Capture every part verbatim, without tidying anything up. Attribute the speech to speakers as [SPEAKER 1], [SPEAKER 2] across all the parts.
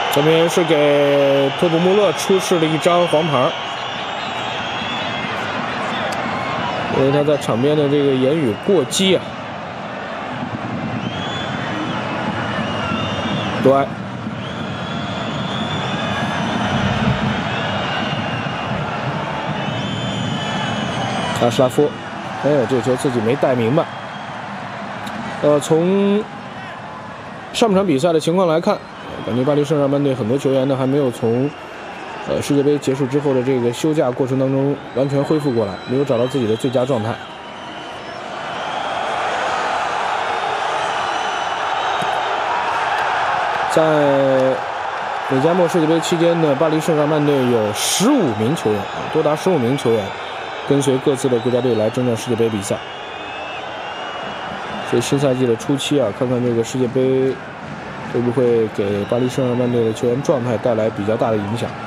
[SPEAKER 1] 这边是给托普穆勒出示了一张黄牌，因为他在场边的这个言语过激啊。对，阿什拉夫，哎，这球自己没带明白。呃，从上半场比赛的情况来看，感觉巴黎圣日耳曼队很多球员呢还没有从呃世界杯结束之后的这个休假过程当中完全恢复过来，没有找到自己的最佳状态。在美加墨世界杯期间呢，巴黎圣日耳曼队有十五名球员，多达十五名球员跟随各自的国家队来征战世界杯比赛。所以新赛季的初期啊，看看这个世界杯会不会给巴黎圣日耳曼队的球员状态带来比较大的影响。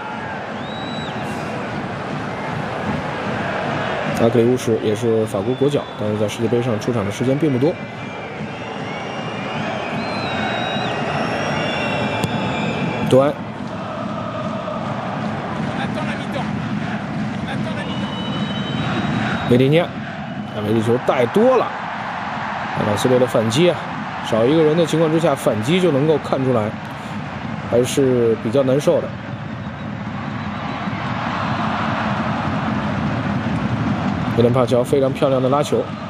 [SPEAKER 1] 阿克里乌什也是法国国脚，但是在世界杯上出场的时间并不多。端，梅迪尼亚，把梅迪球带多了，看到斯雷的反击啊，少一个人的情况之下，反击就能够看出来，还是比较难受的。有点帕乔非常漂亮的拉球。